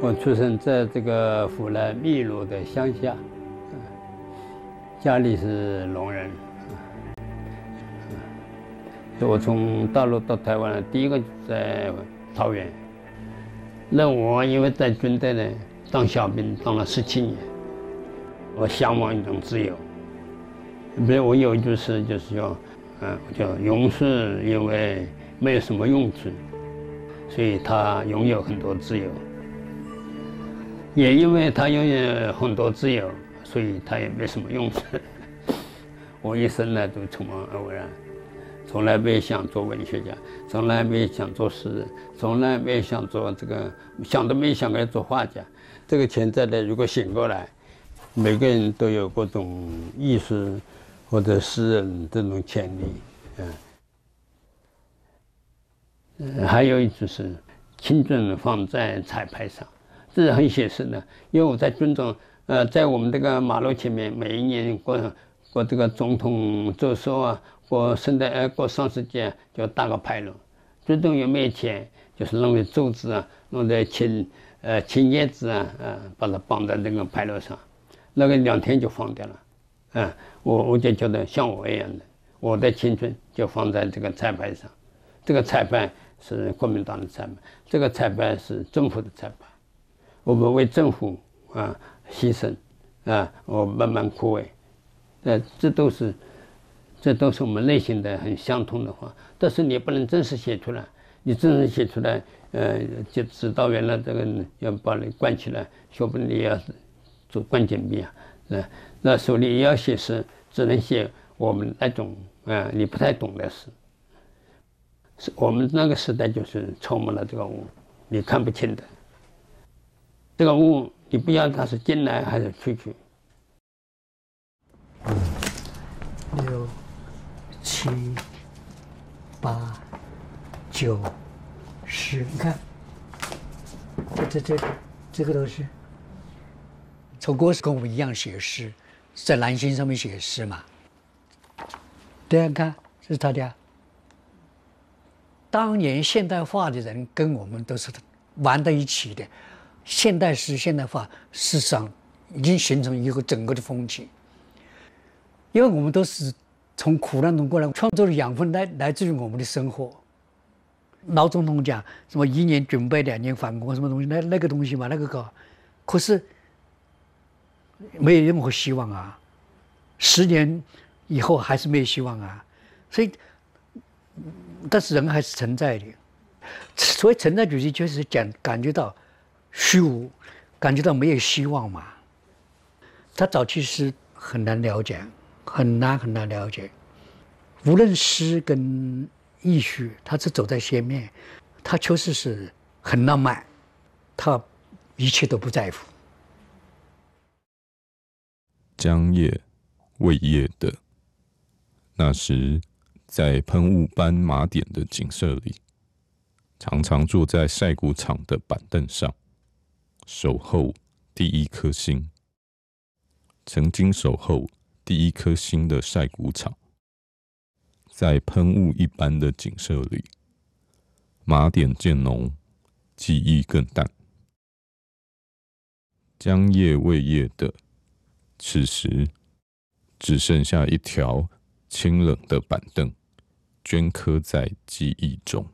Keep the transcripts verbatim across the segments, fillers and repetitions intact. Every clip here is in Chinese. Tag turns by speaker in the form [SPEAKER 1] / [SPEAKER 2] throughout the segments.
[SPEAKER 1] 我出生在这个湖南汨罗的乡下，家里是聋人。我从大陆到台湾，第一个在桃园。那我因为在军队呢当小兵当了十七年，我向往一种自由。比如我有一句诗就是说，嗯，叫勇士因为没有什么用处，所以他拥有很多自由。也因为他拥有很多自由，所以他也没什么用处。我一生呢都充满偶然。从来没想做文学家，从来没想做诗人，从来没想做这个，想都没想过做画家。这个潜在的如果醒过来，每个人都有各种艺术或者诗人这种潜力，嗯。还有一就是青春放在彩排上，这是很写实的。因为我在军中，呃，在我们这个马路前面，每一年过过这个总统走寿啊。过圣诞呃，过双十节就搭个牌楼，最终有没有钱，就是弄点竹子啊，弄点青呃青叶子啊，呃，把它绑在那个牌楼上，那个两天就放掉了，啊、呃，我我就觉得像我一样的，我的青春就放在这个彩排上，这个彩排是国民党的彩排，这个彩排是政府的彩排，我们为政府啊牺牲，啊，我慢慢枯萎，呃，这都是。这都是我们内心的很相通的话，但是你不能正式写出来，你正式写出来，呃，就指导员了这个要把你关起来，说不定你要做关禁闭啊，那那手里也要写诗，只能写我们那种啊、呃、你不太懂的诗。是我们那个时代就是充满了这个雾，你看不清的。这个雾，你不要它是进来还是出去。
[SPEAKER 2] 六。七、八、九、十，你看，这这这这个都是。丑哥是跟我们一样写诗，在蓝星上面写诗嘛。对啊，看这是他的。当年现代化的人跟我们都是玩在一起的，现代诗、现代化事实上已经形成一个整个的风气，因为我们都是。从苦难中过来，创作的养分来来自于我们的生活。老总统讲什么一年准备两年反攻什么东西，那那个东西嘛，那个搞，可是没有任何希望啊，十年以后还是没有希望啊，所以，但是人还是存在的，所以存在主义就是讲感觉到虚无，感觉到没有希望嘛。他早期是很难了解。很难很难了解，无论诗跟艺术，它是走在前面，它确实是很浪漫，它一切都不在乎。
[SPEAKER 3] 将夜未夜的，那时在喷雾斑马点的景色里，常常坐在晒谷场的板凳上，守候第一颗星。曾经守候。第一颗星的晒谷场，在喷雾一般的景色里，马点渐浓，记忆更淡。将夜未夜的，此时只剩下一条清冷的板凳，镌刻在记忆中。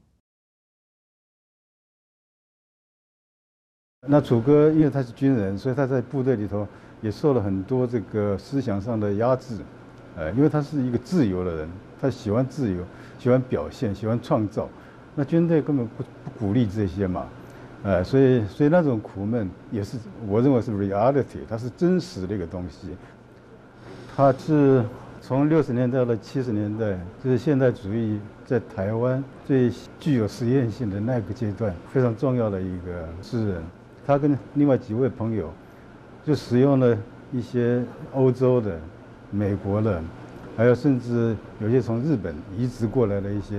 [SPEAKER 4] 那楚哥因为他是军人，所以他在部队里头。也受了很多这个思想上的压制，呃，因为他是一个自由的人，他喜欢自由，喜欢表现，喜欢创造。那军队根本不不鼓励这些嘛，呃，所以所以那种苦闷也是我认为是 reality， 它是真实的一个东西。它是从六十年代到七十年代，就是现代主义在台湾最具有实验性的那个阶段，非常重要的一个诗人。他跟另外几位朋友。就使用了一些欧洲的、美国的，还有甚至有些从日本移植过来的一些